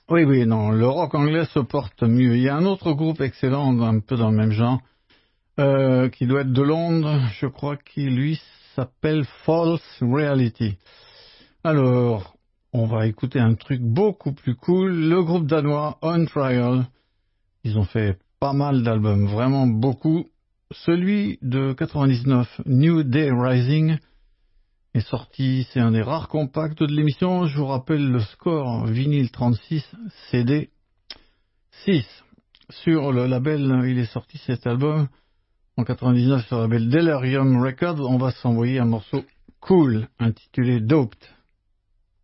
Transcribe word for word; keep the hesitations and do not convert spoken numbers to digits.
Oui, oui, non, le rock anglais se porte mieux. Il y a un autre groupe excellent, un peu dans le même genre, euh, qui doit être de Londres, je crois qu'il lui s'appelle False Reality. Alors, on va écouter un truc beaucoup plus cool, le groupe danois On Trial. Ils ont fait pas mal d'albums, vraiment beaucoup. Celui de quatre-vingt-dix-neuf, New Day Rising, est sorti, c'est un des rares compacts de l'émission. Je vous rappelle le score, vinyle trente-six, C D six. Sur le label, il est sorti cet album en quatre-vingt-dix-neuf sur le label Delirium Records. On va s'envoyer un morceau cool intitulé Doped.